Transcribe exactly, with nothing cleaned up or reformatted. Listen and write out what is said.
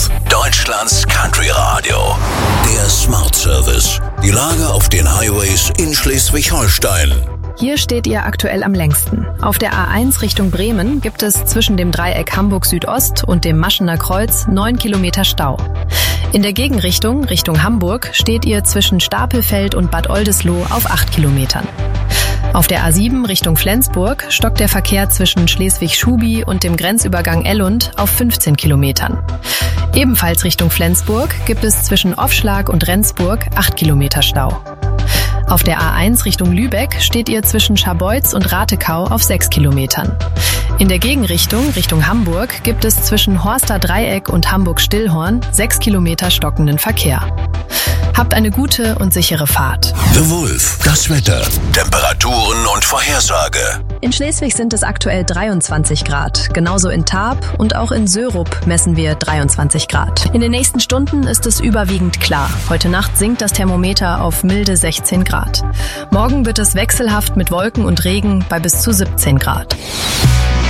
Smooth, Deutschlands Country-Radio. Der Smart Service. Die Lage auf den Highways in Schleswig-Holstein. Hier steht ihr aktuell am längsten. Auf der A eins Richtung Bremen gibt es zwischen dem Dreieck Hamburg Südost und dem Maschener Kreuz neun Kilometer Stau. In der Gegenrichtung, Richtung Hamburg, steht ihr zwischen Stapelfeld und Bad Oldesloe auf acht Kilometern. Auf der A sieben Richtung Flensburg stockt der Verkehr zwischen Schleswig-Schubi und dem Grenzübergang Ellund auf fünfzehn Kilometern. Ebenfalls Richtung Flensburg gibt es zwischen Offschlag und Rendsburg acht Kilometer Stau. Auf der A eins Richtung Lübeck steht ihr zwischen Scharbeutz und Ratekau auf sechs Kilometern. In der Gegenrichtung, Richtung Hamburg, gibt es zwischen Horster Dreieck und Hamburg-Stillhorn sechs Kilometer stockenden Verkehr. Habt eine gute und sichere Fahrt. The Wolf, das Wetter, Temperaturen und Vorhersage. In Schleswig sind es aktuell dreiundzwanzig Grad. Genauso in Tarp und auch in Sörup messen wir dreiundzwanzig Grad. In den nächsten Stunden ist es überwiegend klar. Heute Nacht sinkt das Thermometer auf milde sechzehn Grad. Morgen wird es wechselhaft mit Wolken und Regen bei bis zu siebzehn Grad.